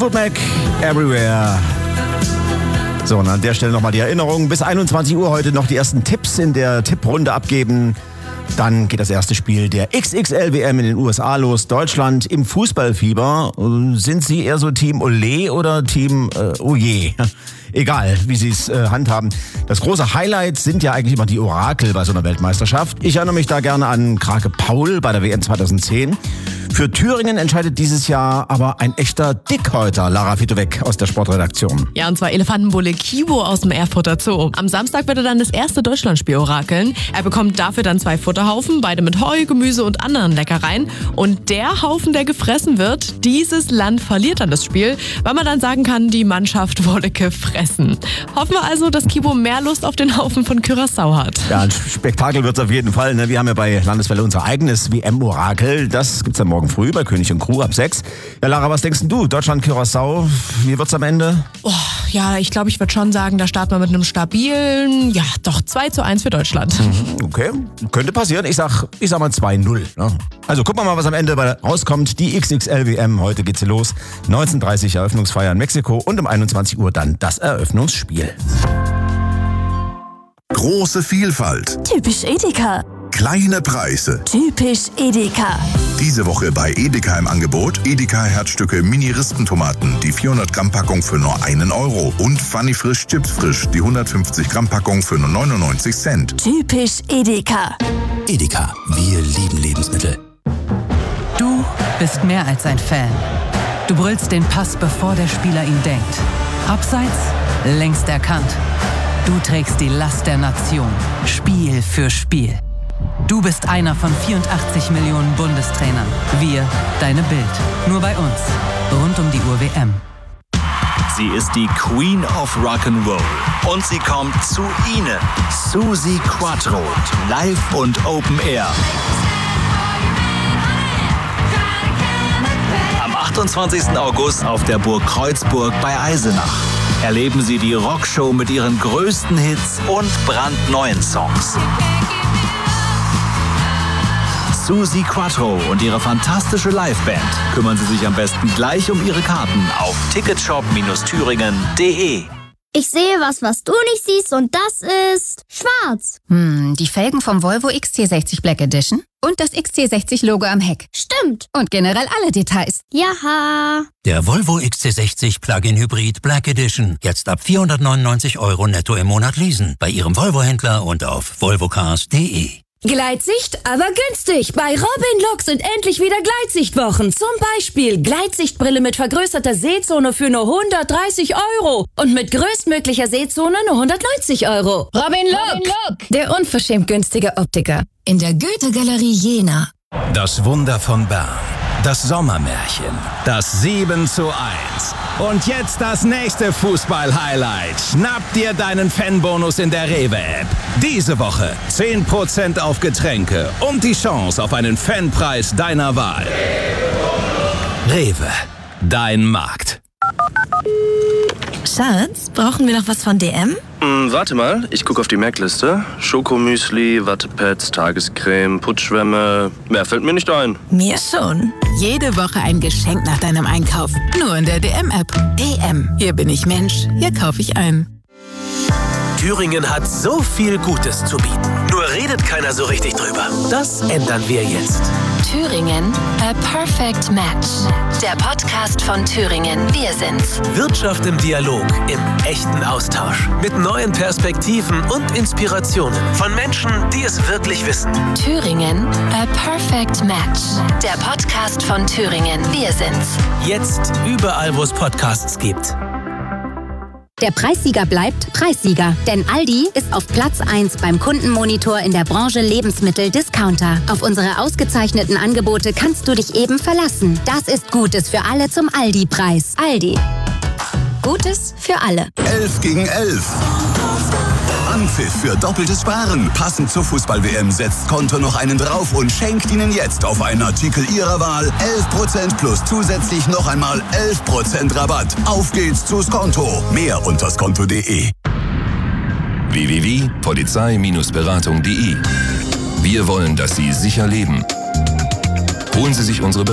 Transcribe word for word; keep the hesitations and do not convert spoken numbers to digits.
Fleetwood Mac, Everywhere. So, und an der Stelle nochmal die Erinnerung. Bis einundzwanzig Uhr heute noch die ersten Tipps in der Tipprunde abgeben. Dann geht das erste Spiel der X X L W M in den U S A los. Deutschland im Fußballfieber. Sind Sie eher so Team Olé oder Team äh, Oje? Egal, wie Sie es äh, handhaben. Das große Highlight sind ja eigentlich immer die Orakel bei so einer Weltmeisterschaft. Ich erinnere mich da gerne an Krake Paul bei der W M zweitausendzehn. Für Thüringen entscheidet dieses Jahr aber ein echter Dickhäuter. Lara Fitowek aus der Sportredaktion. Ja, und zwar Elefantenbulle Kibo aus dem Erfurter Zoo. Am Samstag wird er dann das erste Deutschlandspiel orakeln. Er bekommt dafür dann zwei Futterhaufen, beide mit Heu, Gemüse und anderen Leckereien. Und der Haufen, der gefressen wird, dieses Land verliert dann das Spiel, weil man dann sagen kann, die Mannschaft wurde gefressen. Hoffen wir also, dass Kibo mehr Lust auf den Haufen von Curaçao hat. Ja, ein Spektakel wird's auf jeden Fall. Ne? Wir haben ja bei Landeswelle unser eigenes W M-Orakel. Das gibt's dann morgen früh bei König und Crew ab sechs. Ja, Lara, was denkst du? Deutschland-Curaçao, wie wird's am Ende? Oh, ja, ich glaube, ich würde schon sagen, da starten wir mit einem stabilen, ja, doch zwei zu eins für Deutschland. Mhm, okay, könnte passieren. Ich sag, ich sag mal zwei null. Ne? Also gucken wir mal, was am Ende bei rauskommt. Die X X L W M, heute geht sie los. neunzehn Uhr dreißig Eröffnungsfeier in Mexiko und um einundzwanzig Uhr dann das Eröffnungsspiel. Große Vielfalt. Typisch Edeka. Kleine Preise. Typisch Edeka. Diese Woche bei Edeka im Angebot Edeka Herzstücke Mini-Rispentomaten, die vierhundert Gramm Packung für nur einen Euro und Funny Frisch Chips Frisch, die hundertfünfzig Gramm Packung für nur neunundneunzig Cent. Typisch Edeka. Edeka, wir lieben Lebensmittel. Du bist mehr als ein Fan. Du brüllst den Pass, bevor der Spieler ihn denkt. Abseits, längst erkannt. Du trägst die Last der Nation, Spiel für Spiel. Du bist einer von vierundachtzig Millionen Bundestrainern. Wir, deine Bild. Nur bei uns. Rund um die Uhr W M. Sie ist die Queen of Rock'n'Roll. Und sie kommt zu Ihnen. Suzi Quatro. Live und Open Air. Am achtundzwanzigsten August auf der Burg Kreuzburg bei Eisenach. Erleben Sie die Rockshow mit ihren größten Hits und brandneuen Songs. Suzi Quatro und ihre fantastische Liveband kümmern Sie sich am besten gleich um Ihre Karten auf ticketshop Thüringen punkt de. Ich sehe was, was du nicht siehst, und das ist schwarz. Hm, die Felgen vom Volvo X C sechzig Black Edition und das X C sechzig Logo am Heck. Stimmt. Und generell alle Details. Jaha. Der Volvo X C sechzig Plug-in Hybrid Black Edition. Jetzt ab vierhundertneunundneunzig Euro netto im Monat leasen. Bei Ihrem Volvo-Händler und auf volvocars punkt de. Gleitsicht, aber günstig. Bei Robin Look sind endlich wieder Gleitsichtwochen. Zum Beispiel Gleitsichtbrille mit vergrößerter Sehzone für nur hundertdreißig Euro. Und mit größtmöglicher Sehzone nur hundertneunzig Euro. Robin Look, Robin Look, der unverschämt günstige Optiker. In der Goethe-Galerie Jena. Das Wunder von Bern. Das Sommermärchen. Das sieben zu eins. Und jetzt das nächste Fußball-Highlight. Schnapp dir deinen Fanbonus in der Rewe-App. Diese Woche zehn Prozent auf Getränke und die Chance auf einen Fanpreis deiner Wahl. Rewe, dein Markt. Schatz, brauchen wir noch was von D M? Hm, warte mal, ich gucke auf die Merkliste. Schokomüsli, Wattepads, Tagescreme, Putzschwämme. Mehr fällt mir nicht ein. Mir schon. Jede Woche ein Geschenk nach deinem Einkauf. Nur in der D M-App. D M. Hier bin ich Mensch, hier kaufe ich ein. Thüringen hat so viel Gutes zu bieten. Nur redet keiner so richtig drüber. Das ändern wir jetzt. Thüringen, a perfect match. Der Podcast von Thüringen, wir sind's. Wirtschaft im Dialog, im echten Austausch. Mit neuen Perspektiven und Inspirationen von Menschen, die es wirklich wissen. Thüringen, a perfect match. Der Podcast von Thüringen, wir sind's. Jetzt überall, wo es Podcasts gibt. Der Preissieger bleibt Preissieger, denn Aldi ist auf Platz eins beim Kundenmonitor in der Branche Lebensmittel-Discounter. Auf unsere ausgezeichneten Angebote kannst du dich eben verlassen. Das ist Gutes für alle zum Aldi-Preis. Aldi. Gutes für alle. elf gegen elf. Anpfiff für doppeltes Sparen. Passend zur Fußball-W M setzt Konto noch einen drauf und schenkt Ihnen jetzt auf einen Artikel Ihrer Wahl elf Prozent plus zusätzlich noch einmal elf Prozent Rabatt. Auf geht's zu Skonto. Mehr unter skonto punkt de. w w w punkt polizei Beratung punkt de. Wir wollen, dass Sie sicher leben. Holen Sie sich unsere